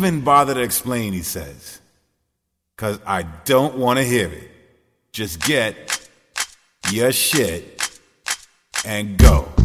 even bother to explain, he says. 'Cause I don't want to hear it. Just get your shit and go.